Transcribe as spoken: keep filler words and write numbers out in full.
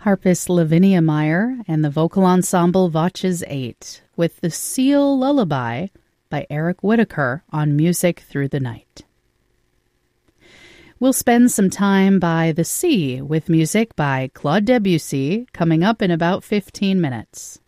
Harpist Lavinia Meyer and the vocal ensemble Voces eight with The Seal Lullaby by Eric Whitacre on Music Through the Night. We'll spend some time by the sea with music by Claude Debussy coming up in about fifteen minutes.